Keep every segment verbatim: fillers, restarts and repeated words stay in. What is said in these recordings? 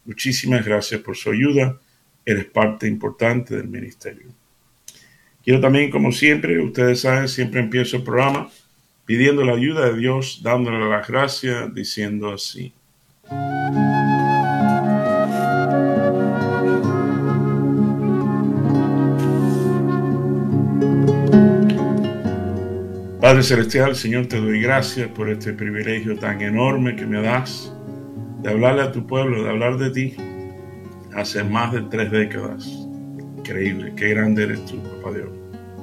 Muchísimas gracias por su ayuda. Eres parte importante del ministerio. Quiero también, como siempre, ustedes saben, siempre empiezo el programa pidiendo la ayuda de Dios, dándole las gracias, diciendo así. Padre Celestial, Señor, te doy gracias por este privilegio tan enorme que me das de hablarle a tu pueblo, de hablar de ti hace más de tres décadas. Increíble, qué grande eres tú, Papá Dios.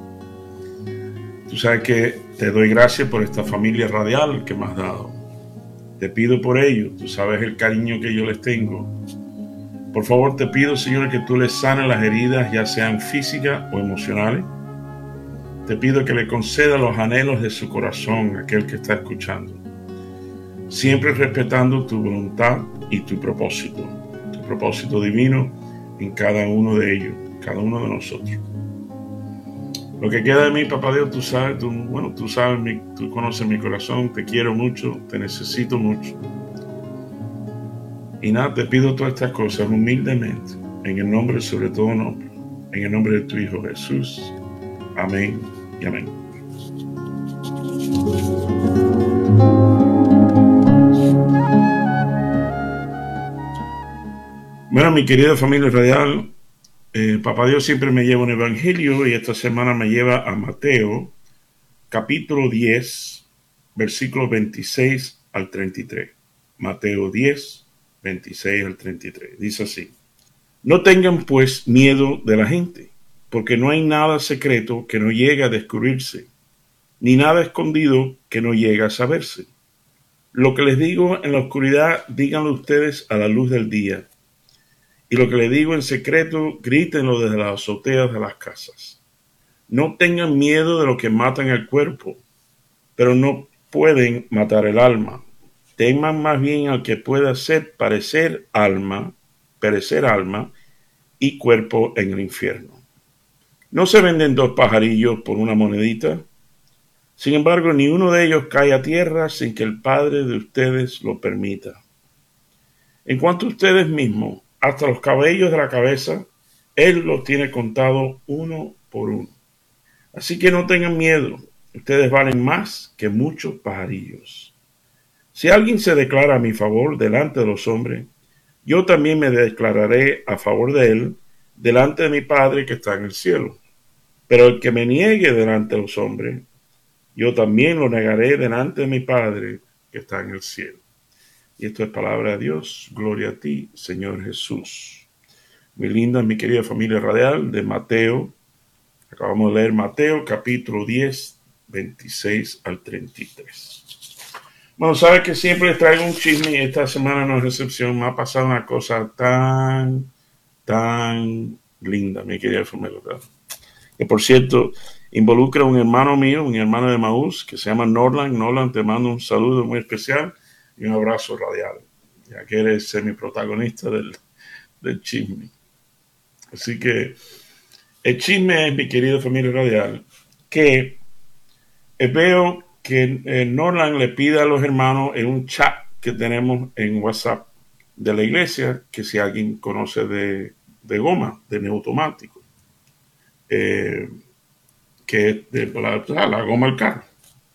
Tú sabes que te doy gracias por esta familia radial que me has dado. Te pido por ellos, tú sabes el cariño que yo les tengo. Por favor, te pido, Señor, que tú les sanes las heridas, ya sean físicas o emocionales. Te pido que le conceda los anhelos de su corazón a aquel que está escuchando. Siempre respetando tu voluntad y tu propósito. Tu propósito divino en cada uno de ellos, cada uno de nosotros. Lo que queda de mí, Papá Dios, tú sabes, tú, bueno, tú sabes, mi, tú conoces mi corazón, te quiero mucho, te necesito mucho. Y nada, te pido todas estas cosas humildemente, en el nombre sobre todo nombre, en el nombre de tu Hijo Jesús. Amén y amén. Bueno, mi querida familia radial, Eh, Papá Dios siempre me lleva un evangelio y esta semana me lleva a Mateo, capítulo diez, versículos veintiséis al treinta y tres. Mateo diez, veintiséis al treinta y tres. Dice así: No tengan pues miedo de la gente, porque no hay nada secreto que no llegue a descubrirse, ni nada escondido que no llegue a saberse. Lo que les digo en la oscuridad, díganlo ustedes a la luz del día. Y lo que le digo en secreto, grítenlo desde las azoteas de las casas. No tengan miedo de lo que matan el cuerpo, pero no pueden matar el alma. Teman más bien al que pueda hacer parecer alma, perecer alma y cuerpo en el infierno. No se venden dos pajarillos por una monedita. Sin embargo, ni uno de ellos cae a tierra sin que el Padre de ustedes lo permita. En cuanto a ustedes mismos, hasta los cabellos de la cabeza, Él los tiene contados uno por uno. Así que no tengan miedo, ustedes valen más que muchos pajarillos. Si alguien se declara a mi favor delante de los hombres, yo también me declararé a favor de él delante de mi Padre que está en el cielo. Pero el que me niegue delante de los hombres, yo también lo negaré delante de mi Padre que está en el cielo. Y esto es palabra de Dios. Gloria a ti, Señor Jesús. Muy linda, mi querida familia radial de Mateo. Acabamos de leer Mateo, capítulo diez, veintiséis al treinta y tres. Bueno, sabes que siempre les traigo un chisme y esta semana no es excepción. Me ha pasado una cosa tan, tan linda, mi querida familia radial. Que por cierto, involucra a un hermano mío, un hermano de Maús, que se llama Norland. Norland, te mando un saludo muy especial y un abrazo radial, ya que eres semi-protagonista del, del chisme. Así que el chisme es, mi querido familia radial, que veo que eh, Norland le pide a los hermanos en un chat que tenemos en WhatsApp de la iglesia, que si alguien conoce de, de goma, de neumático, eh, que es de la, la goma del carro.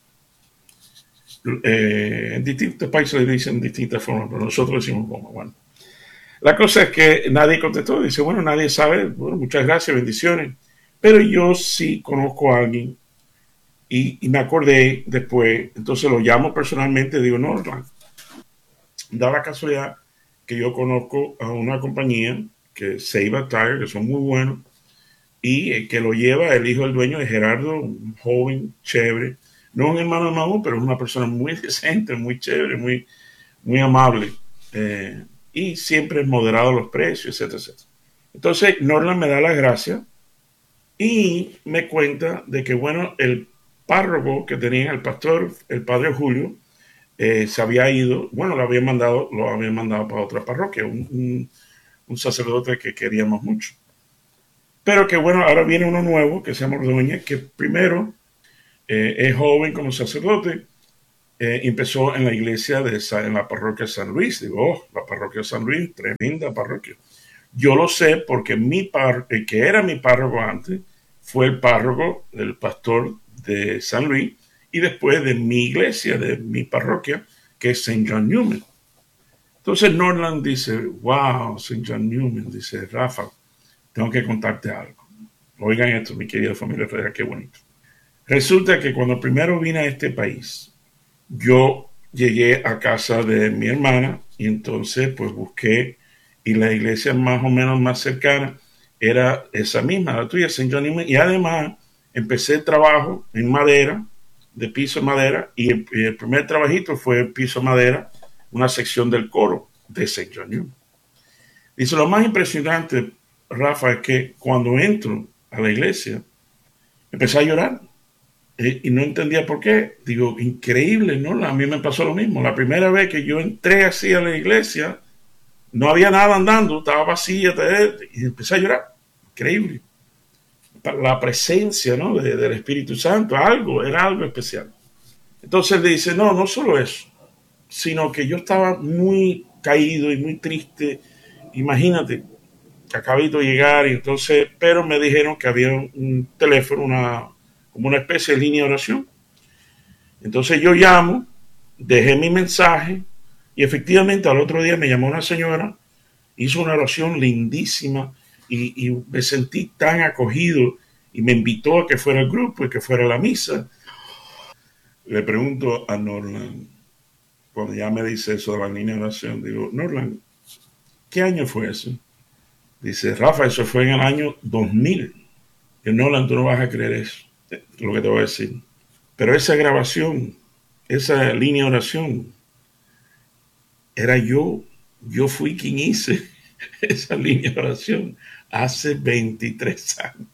Eh, en distintos países le dicen distintas formas, pero nosotros decimos goma. Bueno, la cosa es que nadie contestó, dice, bueno, nadie sabe, bueno, muchas gracias, bendiciones, pero yo sí conozco a alguien y, y me acordé después, entonces lo llamo personalmente, digo, no, da la casualidad que yo conozco a una compañía que Seiba Tire, que son muy buenos, y el que lo lleva, el hijo del dueño es Gerardo, un joven, chévere, no un hermano de Maú, pero es una persona muy decente, muy chévere, muy, muy amable. Eh, y siempre es moderado los precios, etcétera, etcétera. Entonces, Norland me da las gracias y me cuenta de que, bueno, el párroco que tenía, el pastor, el padre Julio, eh, se había ido, bueno, lo habían mandado, lo habían mandado para otra parroquia, un, un, un sacerdote que queríamos mucho. Pero que, bueno, ahora viene uno nuevo que se llama Ordóñez, que primero Eh, es joven como sacerdote Eh, empezó en la iglesia de Sa- en la parroquia de San Luis. Digo, oh, la parroquia de San Luis, tremenda parroquia. Yo lo sé porque mi par, el que era mi párroco antes fue el párroco del pastor de San Luis y después de mi iglesia, de mi parroquia, que es Saint John Newman. Entonces Norland dice, wow, Saint John Newman, dice, Rafa, tengo que contarte algo. Oigan esto, mi querida familia Ferreira, qué bonito. Resulta que cuando primero vine a este país, yo llegué a casa de mi hermana y entonces pues busqué y la iglesia más o menos más cercana era esa misma, la tuya, Saint John Newman, y además empecé el trabajo en madera, de piso de madera, y el, y el primer trabajito fue el piso de madera, una sección del coro de Saint John Newman. Dice, lo más impresionante, Rafa, es que cuando entro a la iglesia, empecé a llorar eh, y no entendía por qué. Digo, increíble, ¿no? A mí me pasó lo mismo. La primera vez que yo entré así a la iglesia, no había nada andando, estaba vacía y empecé a llorar. Increíble. La presencia, ¿no? de, del Espíritu Santo, algo, era algo especial. Entonces le dice, no, no solo eso, sino que yo estaba muy caído y muy triste. Imagínate, acabito de llegar y entonces, pero me dijeron que había un, un teléfono, una, como una especie de línea de oración. Entonces yo llamo, dejé mi mensaje y efectivamente al otro día me llamó una señora, hizo una oración lindísima y, y me sentí tan acogido y me invitó a que fuera el grupo y que fuera la misa. Le pregunto a Norland, cuando ya me dice eso de la línea de oración, digo, Norland, ¿qué año fue eso? Dice, Rafa, eso fue en el año dos mil. Que Norland, tú no vas a creer eso, lo que te voy a decir. Pero esa grabación, esa línea de oración, era yo. Yo fui quien hice esa línea de oración hace veintitrés años.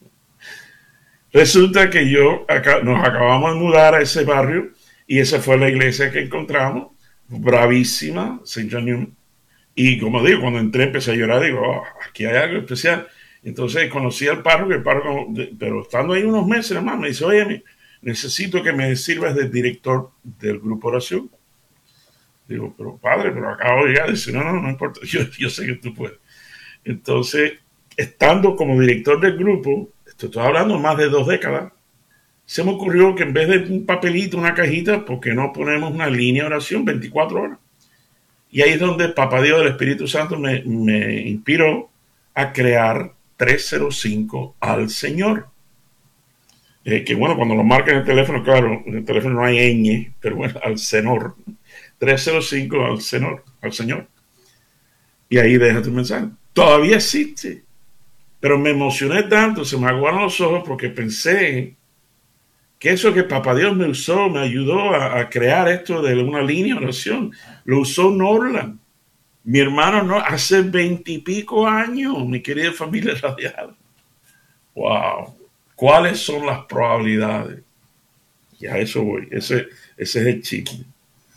Resulta que yo, acá, nos acabamos de mudar a ese barrio y esa fue la iglesia que encontramos, bravísima, Saint John Newman. Y como digo, cuando entré empecé a llorar, digo, oh, aquí hay algo especial. Entonces conocí al párroco, el párroco, pero estando ahí unos meses, hermano, me dice, oye, necesito que me sirvas de director del grupo oración. Digo, pero padre, pero acabo de llegar. Dice, no, no, no importa, yo, yo sé que tú puedes. Entonces, estando como director del grupo, esto estoy hablando más de dos décadas, se me ocurrió que en vez de un papelito, una cajita, ¿por qué no ponemos una línea de oración veinticuatro horas? Y ahí es donde Papá Dios del Espíritu Santo me, me inspiró a crear trescientos cinco al Señor. Eh, que bueno, cuando lo marca en el teléfono, claro, en el teléfono no hay ñ, pero bueno, al Señor. trescientos cinco al Señor, al Señor. Y ahí deja tu mensaje. Todavía existe. Pero me emocioné tanto, se me aguaron los ojos porque pensé que eso que Papá Dios me usó, me ayudó a, a crear esto de una línea de oración. Lo usó Norland. Mi hermano, no, hace veintipico años, mi querida familia radial. Wow. ¿Cuáles son las probabilidades? Y a eso voy. Ese, ese es el chisme.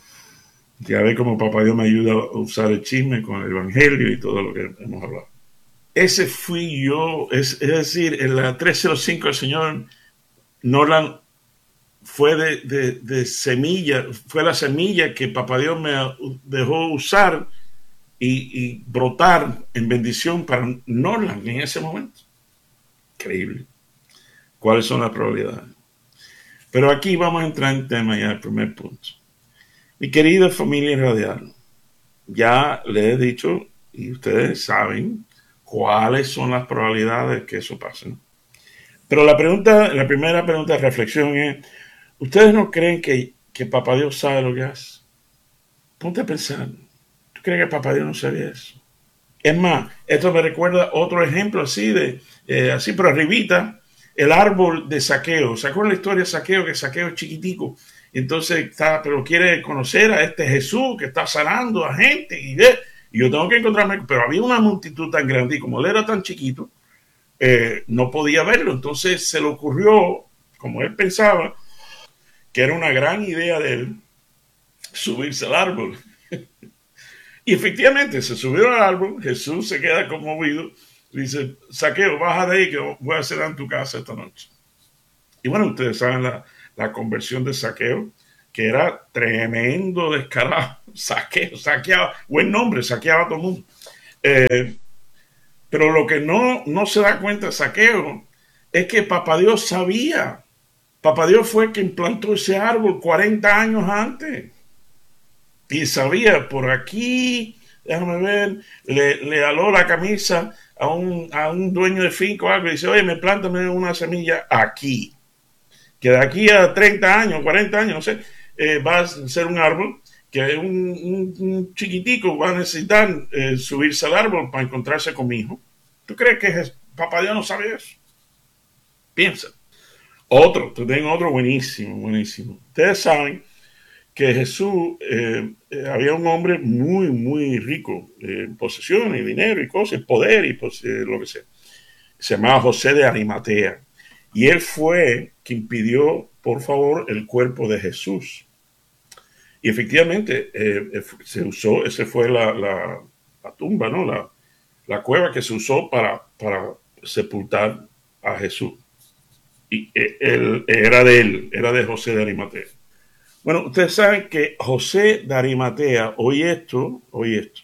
Ya ve cómo Papá Dios me ayuda a usar el chisme con el Evangelio y todo lo que hemos hablado. Ese fui yo, es, es decir, en la trescientos cinco del Señor, Norland fue de, de, de semilla, fue la semilla que Papá Dios me dejó usar y, y brotar en bendición para Norland en ese momento. Increíble. ¿Cuáles son las probabilidades? Pero aquí vamos a entrar en tema ya, el primer punto. Mi querida familia radial, ya les he dicho y ustedes saben cuáles son las probabilidades de que eso pase. Pero la pregunta, la primera pregunta de reflexión es, ¿ustedes no creen que, que Papá Dios sabe lo que hace? Ponte a pensar, ¿tú crees que Papá Dios no sabía eso? Es más, esto me recuerda otro ejemplo así, de eh, así por arribita, el árbol de Saqueo. ¿Se acuerdan la historia de Saqueo? Que Saqueo es chiquitico. Entonces está, pero quiere conocer a este Jesús que está sanando a gente y ve, y yo tengo que encontrarme, pero había una multitud tan grande y como él era tan chiquito, eh, no podía verlo. Entonces se le ocurrió, como él pensaba, que era una gran idea de él, subirse al árbol. Y efectivamente se subió al árbol, Jesús se queda conmovido, dice, Saqueo, baja de ahí que voy a cenar en tu casa esta noche. Y bueno, ustedes saben la, la conversión de Saqueo. que era tremendo descarado, saqueo, saqueaba, buen nombre, saqueaba a todo el mundo. Eh, pero lo que no, no se da cuenta de Saqueo es que Papá Dios sabía. Papá Dios fue quien plantó ese árbol cuarenta años antes. Y sabía, por aquí, déjame ver, le, le aló la camisa a un, a un dueño de finca o algo y dice, oye, me plántame una semilla aquí. Que de aquí a treinta años, cuarenta años, no sé, eh, va a ser un árbol que un, un, un chiquitico va a necesitar eh, subirse al árbol para encontrarse con mi hijo. ¿Tú crees que es, Papá Dios no sabe eso? Piensa. Otro, te tengo otro buenísimo, buenísimo. Ustedes saben que Jesús, eh, eh, había un hombre muy, muy rico, en eh, posesiones, dinero y cosas, poder y pues, eh, lo que sea. Se llamaba José de Arimatea. Y él fue quien pidió, por favor, el cuerpo de Jesús. Y efectivamente, eh, se usó, esa fue la, la, la tumba, ¿no? La, la cueva que se usó para, para sepultar a Jesús. Y él, era de él, era de José de Arimatea. Bueno, ustedes saben que José de Arimatea, oye esto, oye esto,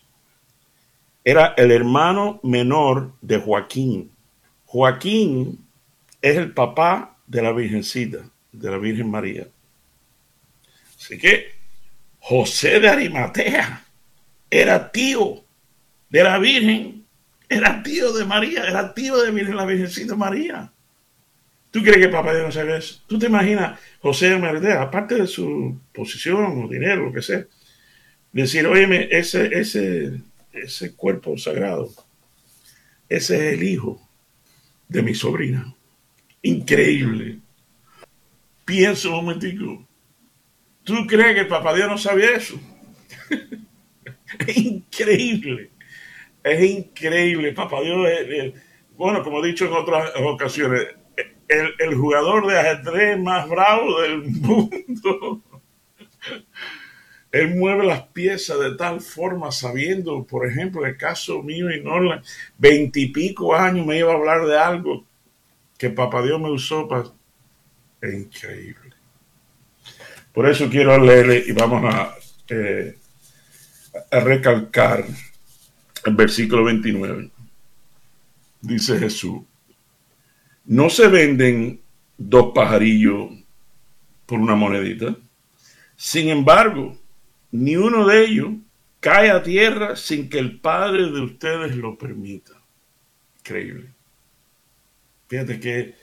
era el hermano menor de Joaquín. Joaquín es el papá de la Virgencita, de la Virgen María. Así que José de Arimatea era tío de la Virgen, era tío de María, era tío de la Virgencita María. ¿Tú crees que Papá Dios no sabe eso? ¿Tú te imaginas José de Arimatea, aparte de su posición o dinero, lo que sea, decir, óyeme, ese, ese, ese cuerpo sagrado, ese es el hijo de mi sobrina? Increíble. Piensa un momentico. ¿Tú crees que Papá Dios no sabía eso? Es increíble. Es increíble. Papá Dios es, es, bueno, como he dicho en otras ocasiones, el, el jugador de ajedrez más bravo del mundo. Él mueve las piezas de tal forma, sabiendo, por ejemplo, el caso mío y Norland, veintipico años me iba a hablar de algo que Papá Dios me usó para... Es increíble. Por eso quiero leerle y vamos a, eh, a recalcar el versículo veintinueve. Dice Jesús, ¿no se venden dos pajarillos por una monedita? Sin embargo, ni uno de ellos cae a tierra sin que el Padre de ustedes lo permita. Increíble. Fíjate que,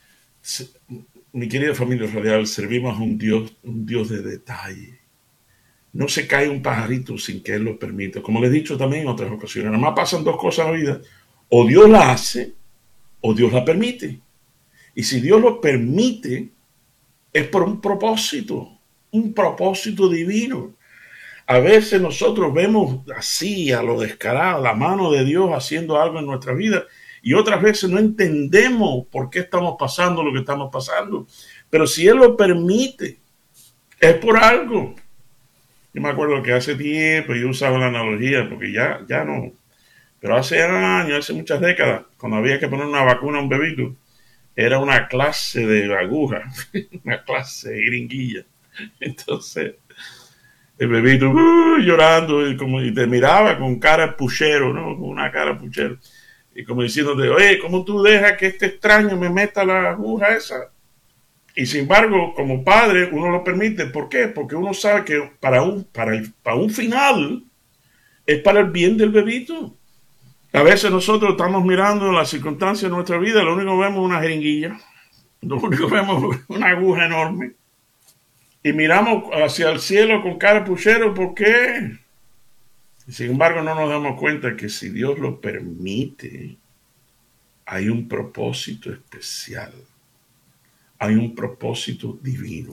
mi querida familia radial, servimos a un Dios, un Dios de detalle. No se cae un pajarito sin que Él lo permita. Como les he dicho también en otras ocasiones, nada más pasan dos cosas en la vida. O Dios la hace, o Dios la permite. Y si Dios lo permite, es por un propósito, un propósito divino. A veces nosotros vemos así, a lo descarado, la mano de Dios haciendo algo en nuestra vida, y otras veces no entendemos por qué estamos pasando lo que estamos pasando. Pero si Él lo permite, es por algo. Yo me acuerdo que hace tiempo yo usaba la analogía, porque ya, ya no, pero hace años, hace muchas décadas, cuando había que poner una vacuna a un bebito, era una clase de aguja, una clase de jeringuilla. Entonces, el bebito uh, llorando y, como, y te miraba con cara puchero, ¿no? Con una cara puchero. Y como diciéndote, oye, ¿cómo tú dejas que este extraño me meta la aguja esa? Y sin embargo, como padre, uno lo permite. ¿Por qué? Porque uno sabe que para un, para el, para un final es para el bien del bebito. A veces nosotros estamos mirando las circunstancias de nuestra vida, lo único que vemos es una jeringuilla, lo único que vemos es una aguja enorme. Y miramos hacia el cielo con cara puchero, ¿por qué? Y sin embargo, no nos damos cuenta que si Dios lo permite, hay un propósito especial. Hay un propósito divino.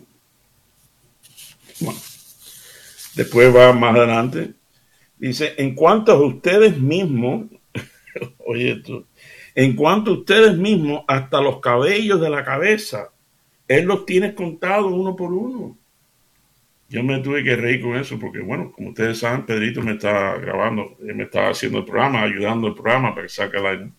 Bueno, después va más adelante. Dice, en cuanto a ustedes mismos, oye esto, en cuanto a ustedes mismos, hasta los cabellos de la cabeza, Él los tiene contados uno por uno. Yo me tuve que reír con eso porque, bueno, como ustedes saben, Pedrito me estaba grabando, me estaba haciendo el programa, ayudando el programa para que saque el aire.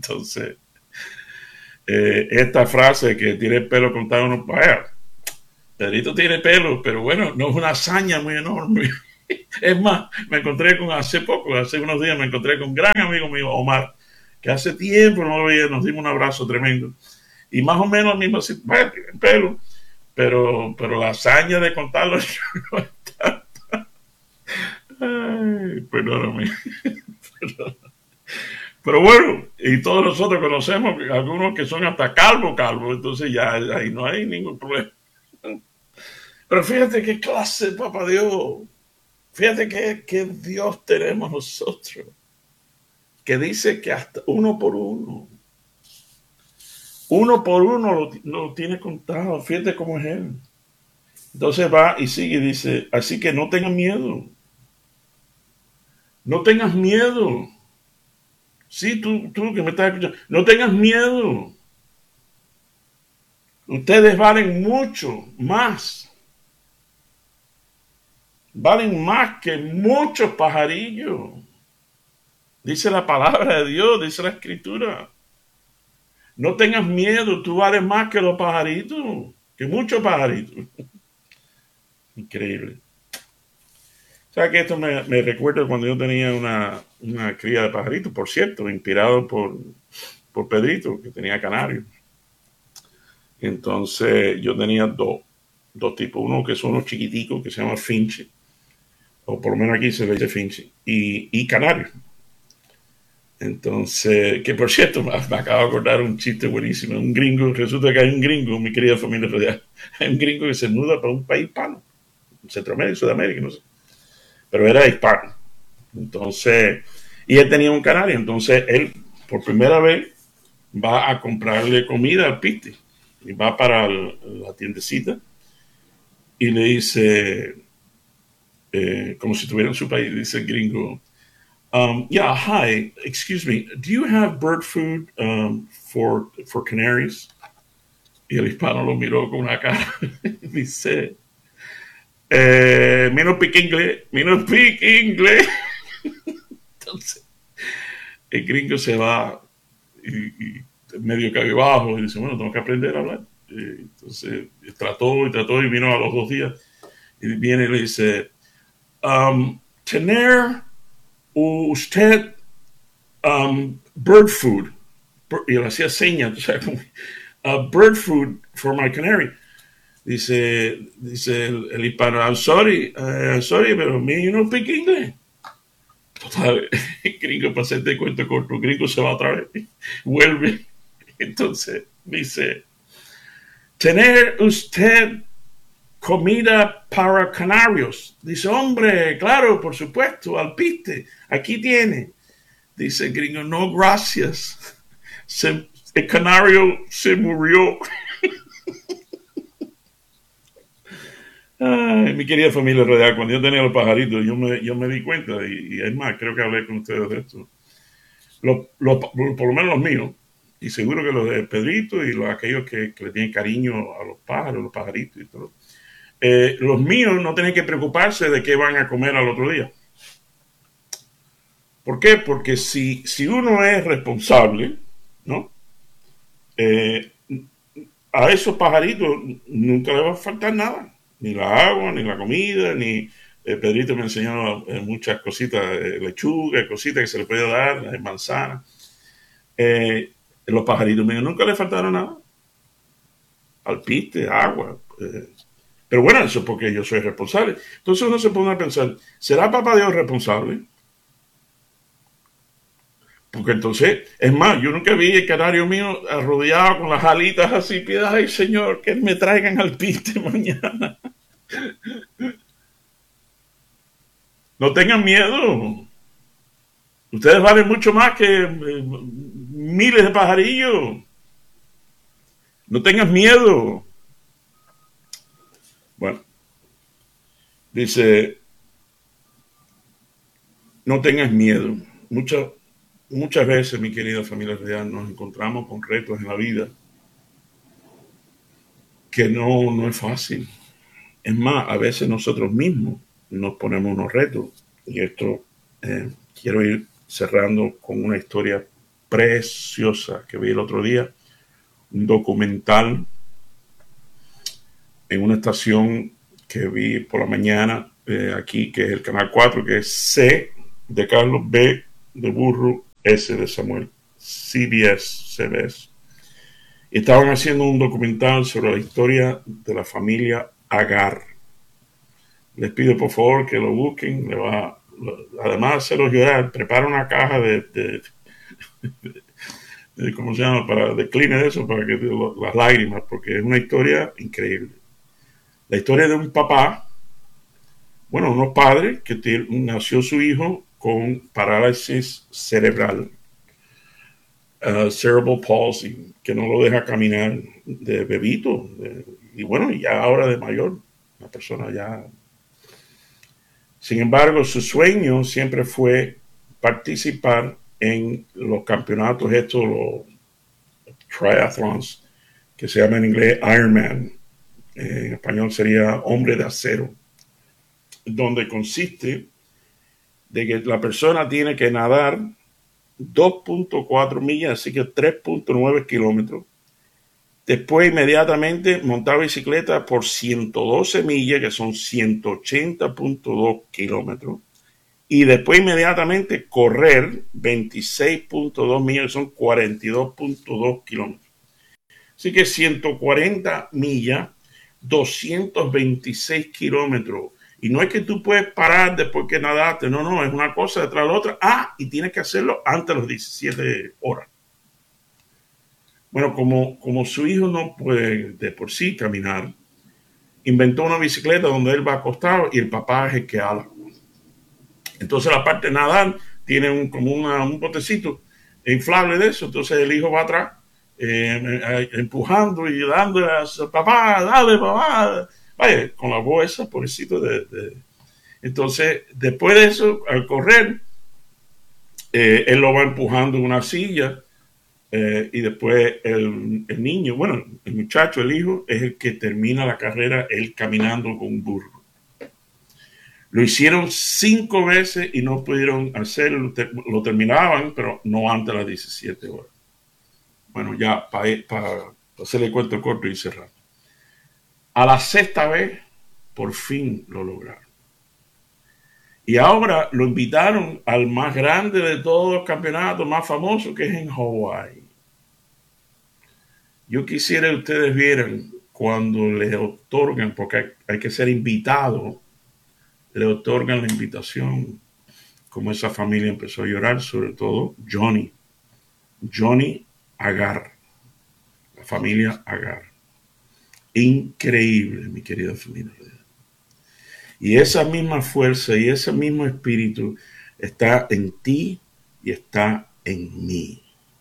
Entonces, eh, esta frase que tiene el pelo contado, uno, vaya, Pedrito tiene pelo, pero bueno, no es una hazaña muy enorme. Es más, me encontré con, hace poco, hace unos días, me encontré con un gran amigo mío, Omar, que hace tiempo no lo veía, nos dimos un abrazo tremendo. Y más o menos el mismo así, bueno, tiene pelo, pero, pero la hazaña de contarlo, no está. Ay, perdóname. Pero bueno, y todos nosotros conocemos algunos que son hasta calvo, calvo, entonces ya ahí no hay ningún problema. Pero fíjate qué clase, papá Dios. Fíjate qué, qué Dios tenemos nosotros. Que dice que hasta uno por uno. Uno por uno lo, lo tiene contado. Fíjate cómo es Él. Entonces va y sigue y dice, así que no tengas miedo. No tengas miedo. Sí, tú, tú que me estás escuchando. No tengas miedo. Ustedes valen mucho más. Valen más que muchos pajarillos. Dice la palabra de Dios, dice la escritura. No tengas miedo, tú vales más que los pajaritos, que muchos pajaritos. Increíble. O sea que esto me, me recuerda cuando yo tenía una, una cría de pajaritos, por cierto, inspirado por, por Pedrito, que tenía canarios. Entonces yo tenía dos, dos tipos, uno que son unos chiquiticos, que se llama finche, o por lo menos aquí se le dice finche, y, y canarios. Entonces, que por cierto, me, me acabo de acordar un chiste buenísimo. Un gringo, resulta que hay un gringo, mi querida familia radial, hay un gringo que se muda para un país hispano, Centroamérica, Sudamérica, no sé, pero era hispano. Entonces, y él tenía un canario, entonces él, por primera vez, va a comprarle comida al piste, y va para el, la tiendecita, y le dice, eh, como si estuviera en su país, dice el gringo, Um, yeah, hi. Excuse me. Do you have bird food um, for for canaries? Y el hispano lo miró con una cara. Dice, eh, me no speak inglés, me no speak inglés. Entonces, el gringo se va y, y medio cabizbajo y dice, bueno, tengo que aprender a hablar. Y entonces, trató y trató y vino a los dos días. Y viene y le dice, um, tener usted Um, bird food. Y le hacía señas, o sea, como, uh, bird food for my canary. Dice, dice el, el hispano, I'm sorry, uh, I'm sorry, pero me you no speak English. Total, el gringo, para hacerte cuento corto, el gringo se va otra vez, vuelve. Entonces dice, tener usted comida para canarios. Dice, hombre, claro, por supuesto, alpiste, aquí tiene. Dice el gringo, no, gracias. Se, el canario se murió. Ay, mi querida familia radial, cuando yo tenía los pajaritos, yo me, yo me di cuenta, y, y es más, creo que hablé con ustedes de esto. Los, los, por lo menos los míos, y seguro que los de Pedrito y los, aquellos que, que le tienen cariño a los pájaros, los pajaritos y todo. Eh, los míos no tienen que preocuparse de qué van a comer al otro día. ¿Por qué? Porque si, si uno es responsable, ¿no? Eh, a esos pajaritos nunca les va a faltar nada, ni la agua, ni la comida, ni eh, Pedrito me enseñó eh, muchas cositas, eh, lechuga, cositas que se le puede dar, eh, manzana. Eh, los pajaritos míos nunca les faltaron nada, alpiste, agua. Eh. Pero bueno, eso es porque yo soy responsable. Entonces uno se pone a pensar, ¿será papá Dios responsable? Porque entonces, es más, yo nunca vi el canario mío arrodillado con las alitas así, piedad, ay Señor, que me traigan al piste mañana. No tengan miedo. Ustedes valen mucho más que eh, miles de pajarillos. No tengas miedo. Bueno, dice, no tengas miedo. Muchas Muchas veces, mi querida familia real, nos encontramos con retos en la vida que no, no es fácil. Es más, a veces nosotros mismos nos ponemos unos retos. Y esto eh, quiero ir cerrando con una historia preciosa que vi el otro día, un documental en una estación que vi por la mañana eh, aquí, que es el canal cuatro, que es C de Carlos, B de burro, S de Samuel, C B S, C B S. Y estaban haciendo un documental sobre la historia de la familia Agar. Les pido por favor que lo busquen. Le va, además de hacerlos llorar, prepara una caja de, de, de, de ¿cómo se llama? Para de cleaner de eso, para que lo, las lágrimas, porque es una historia increíble. La historia de un papá, bueno, unos padres que te, nació su hijo con parálisis cerebral, uh, cerebral palsy, que no lo deja caminar de bebito, de, y bueno, ya ahora de mayor, una persona ya. Sin embargo, su sueño siempre fue participar en los campeonatos estos, los triathlons, que se llama en inglés Ironman. En español sería hombre de acero, donde consiste de que la persona tiene que nadar dos punto cuatro millas, así que tres punto nueve kilómetros. Después inmediatamente montar bicicleta por ciento doce millas, que son ciento ochenta punto dos kilómetros. Y después inmediatamente correr veintiséis punto dos millas, que son cuarenta y dos punto dos kilómetros. Así que ciento cuarenta millas, doscientos veintiséis kilómetros. Y no es que tú puedes parar después que nadaste, no, no, es una cosa detrás de la otra. Ah, y tienes que hacerlo antes de las diecisiete horas. Bueno, como, como su hijo no puede de por sí caminar, inventó una bicicleta donde él va acostado y el papá es el que ala. Entonces la parte de nadar tiene un, como una, un botecito inflable de eso, entonces el hijo va atrás eh, empujando y dándole a su papá, dale papá, vaya, con la voz esa, pobrecito de, de... Entonces, después de eso, al correr, eh, él lo va empujando en una silla. Eh, y después el, el niño, bueno, el muchacho, el hijo, es el que termina la carrera, él caminando con un burro. Lo hicieron cinco veces y no pudieron hacerlo, lo terminaban, pero no antes de las diecisiete horas. Bueno, ya para pa, pa hacerle cuento corto y cerrar. A la sexta vez, por fin lo lograron. Y ahora lo invitaron al más grande de todos los campeonatos, más famoso, que es en Hawái. Yo quisiera que ustedes vieran cuando les otorgan, porque hay, hay que ser invitado, le otorgan la invitación, como esa familia empezó a llorar, sobre todo Johnny, Johnny Agar, la familia Agar. Increíble, mi querida familia. Y esa misma fuerza y ese mismo espíritu está en ti y está en mí.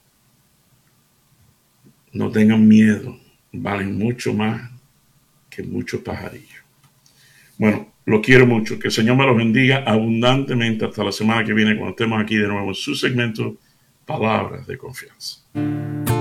No tengan miedo, valen mucho más que muchos pajarillos. Bueno, lo quiero mucho, que el Señor me los bendiga abundantemente hasta la semana que viene cuando estemos aquí de nuevo en su segmento Palabras de Confianza.